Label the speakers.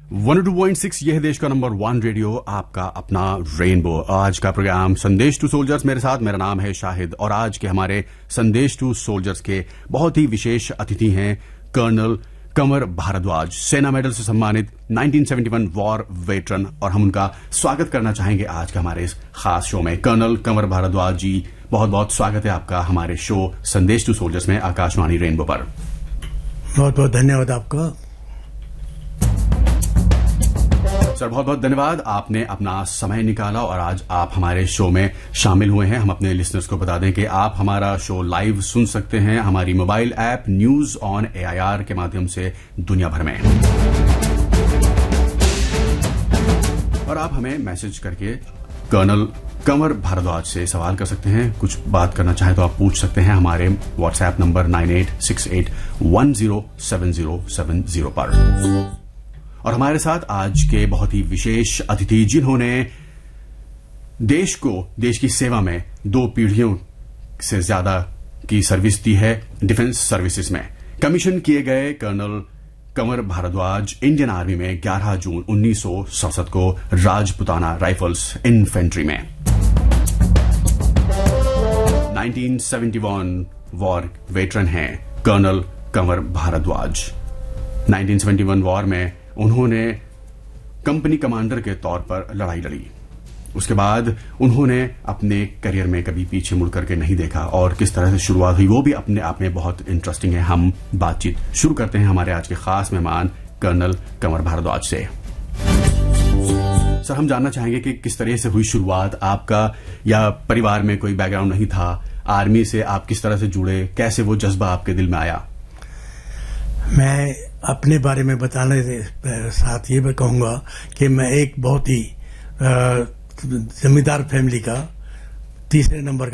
Speaker 1: 102.6 यह देश का नंबर 1 रेडियो, आपका अपना रेनबो। आज का प्रोग्राम संदेश टू सोल्जर्स, मेरे साथ मेरा नाम है शाहिद और आज के हमारे संदेश टू सोल्जर्स के बहुत ही विशेष अतिथि हैं कर्नल कंवर भारद्वाज, सेना मेडल से सम्मानित 1971 वॉर वेटरन, और हम उनका स्वागत करना चाहेंगे आज के हमारे इस खास शो में। कर्नल कंवर भारद्वाज जी, बहुत बहुत स्वागत है आपका हमारे शो संदेश टू सोल्जर्स में आकाशवाणी रेनबो पर।
Speaker 2: बहुत बहुत धन्यवाद आपका
Speaker 1: सर, बहुत बहुत धन्यवाद, आपने अपना समय निकाला और आज आप हमारे शो में शामिल हुए हैं। हम अपने लिसनर्स को बता दें कि आप हमारा शो लाइव सुन सकते हैं हमारी mobile app news on AIR के माध्यम से दुनिया भर में, और आप हमें मैसेज करके कर्नल कंवर भारद्वाज से सवाल कर सकते हैं। कुछ बात करना चाहें तो आप पूछ सकते हैं हमारे व्हाट्सएप नंबर 9868107070 पर। और हमारे साथ आज के बहुत ही विशेष अतिथि, जिन्होंने देश को देश की सेवा में 2 पीढ़ियों से ज्यादा की सर्विस दी है डिफेंस सर्विसेज में। कमीशन किए गए colonel Kanwar Bhardwaj Indian army में 11 जून 1967 को राजपुताना राइफल्स इन्फेंट्री में, 1971 वॉर वेटरन हैं कर्नल कंवर भारद्वाज। 1971 वॉर में उन्होंने कंपनी कमांडर के तौर पर लड़ाई लड़ी। उसके बाद उन्होंने अपने करियर में कभी पीछे मुड़ करके नहीं देखा और किस तरह से शुरुआत हुई वो भी अपने आप में बहुत इंटरेस्टिंग है। हम बातचीत शुरू करते हैं हमारे आज के खास मेहमान कर्नल कंवर भारद्वाज से। सर, हम जानना चाहेंगे कि किस तरह से हुई शुरुआत आपका, या परिवार में कोई बैकग्राउंड नहीं था, आर्मी से आप किस तरह से जुड़े, कैसे वो जज्बा आपके दिल में आया?
Speaker 2: मैं अपने बारे में बताने के साथ ये मैं कहूंगा कि मैं एक बहुत ही जमींदार फैमिली का 3रे नंबर